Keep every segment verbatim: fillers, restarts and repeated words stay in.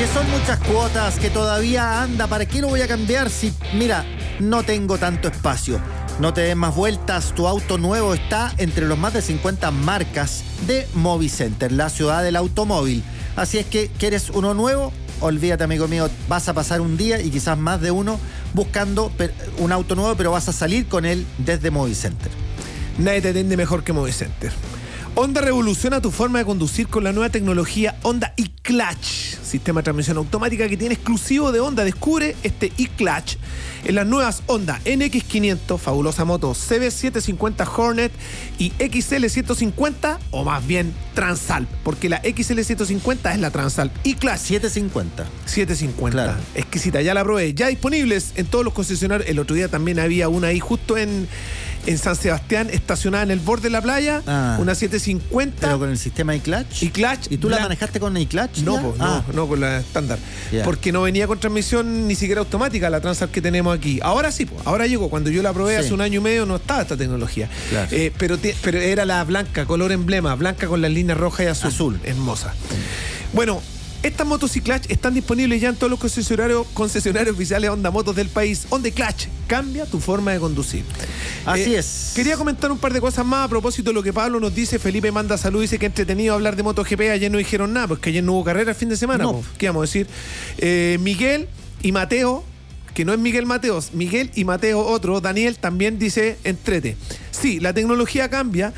Que son muchas cuotas, que todavía anda. ¿Para qué lo voy a cambiar si, mira, no tengo tanto espacio? No te des más vueltas, tu auto nuevo está entre los más de cincuenta marcas de Movicenter, la ciudad del automóvil. Así es que, ¿quieres uno nuevo? Olvídate, amigo mío, vas a pasar un día y quizás más de uno buscando un auto nuevo, pero vas a salir con él desde Movicenter. Nadie te atiende mejor que Movicenter. Honda revoluciona tu forma de conducir con la nueva tecnología Honda eClutch, sistema de transmisión automática que tiene exclusivo de Honda. Descubre este eClutch en las nuevas Honda N X quinientos, fabulosa moto, C B setecientos cincuenta Hornet y X L ciento cincuenta, o más bien Transalp, porque la X L ciento cincuenta es la Transalp eClutch. setecientos cincuenta. setecientos cincuenta. Claro. Exquisita, ya la probé. Ya disponibles en todos los concesionarios. El otro día también había una ahí justo en, en San Sebastián, estacionada en el borde de la playa. Ah, una setecientos cincuenta. Pero con el sistema eClutch. eClutch. ¿Y tú la manejaste con eClutch? No, po, ah. no, no, con la estándar. Yeah. Porque no venía con transmisión ni siquiera automática, la Transalp que tenemos aquí. Ahora sí, po, ahora llegó. Cuando yo la probé sí. hace un año y medio no estaba esta tecnología. Claro. Eh, pero, te, pero era la blanca, color emblema, blanca con las líneas rojas y azul. Azul. Hermosa. Mm. Bueno, estas motos eClutch están disponibles ya en todos los concesionarios, concesionarios oficiales Honda Motos del país. Honda eClutch, cambia tu forma de conducir. Así eh, es. Quería comentar un par de cosas más a propósito de lo que Pablo nos dice. Felipe manda salud, dice que entretenido hablar de MotoGP. Ayer no dijeron nada, porque ayer no hubo carrera el fin de semana. No. ¿Qué vamos a decir? Eh, Miguel y Mateo, que no es Miguel Mateos, Miguel y Mateo otro, Daniel también dice entrete. Sí, la tecnología cambia.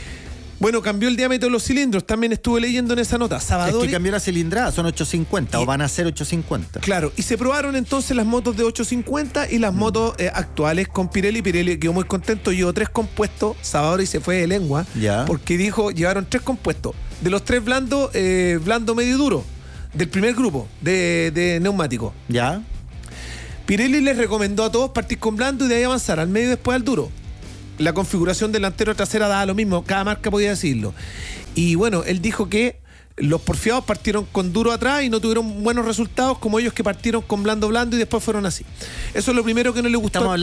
Bueno, cambió el diámetro de los cilindros, también estuve leyendo en esa nota. Salvadori, es que cambió la cilindrada, son ochocientos cincuenta y, o van a ser ochocientos cincuenta. Claro, y se probaron entonces las motos de ochocientos cincuenta y las mm. motos eh, actuales con Pirelli. Pirelli quedó muy contento, llevó tres compuestos. Salvadori se fue de lengua, ya. porque dijo, llevaron tres compuestos. De los tres blando, eh, blando medio duro, del primer grupo de, de neumáticos. Ya. Pirelli les recomendó a todos partir con blando y de ahí avanzar al medio y después al duro. La configuración delantero trasera daba lo mismo, cada marca podía decirlo. Y bueno, él dijo que los porfiados partieron con duro atrás y no tuvieron buenos resultados como ellos que partieron con blando blando y después fueron así. Eso es lo primero que no le gustó.